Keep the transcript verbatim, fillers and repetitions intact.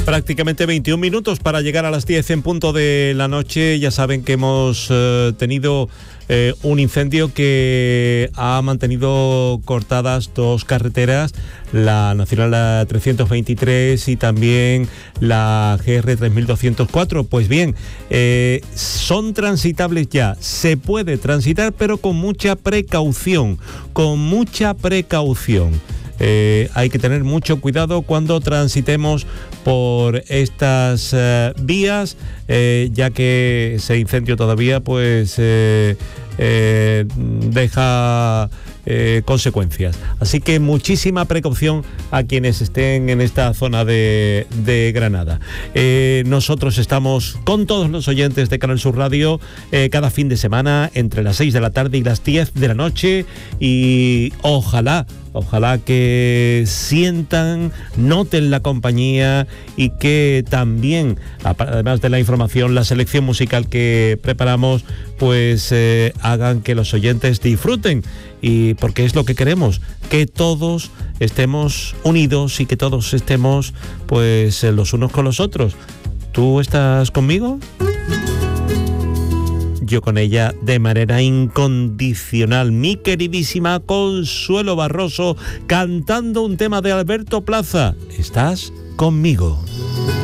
Prácticamente veintiún minutos para llegar a las diez en punto de la noche. Ya saben que hemos eh, tenido eh, un incendio que ha mantenido cortadas dos carreteras, la Nacional trescientos veintitrés y también la G R tres mil doscientos cuatro. Pues bien, eh, son transitables ya, se puede transitar, pero con mucha precaución, con mucha precaución. Eh, hay que tener mucho cuidado cuando transitemos por estas eh, vías, eh, ya que ese incendio todavía pues eh, eh, deja eh, consecuencias. Así que muchísima precaución a quienes estén en esta zona de, de Granada. Eh, nosotros estamos con todos los oyentes de Canal Sur Radio eh, cada fin de semana entre las seis de la tarde y las diez de la noche, y ojalá Ojalá que sientan, noten la compañía y que también, además de la información, la selección musical que preparamos, pues eh, hagan que los oyentes disfruten. Y porque es lo que queremos, que todos estemos unidos y que todos estemos pues los unos con los otros. ¿Tú estás conmigo? Yo con ella de manera incondicional. Mi queridísima Consuelo Barroso cantando un tema de Alberto Plaza. ¿Estás conmigo?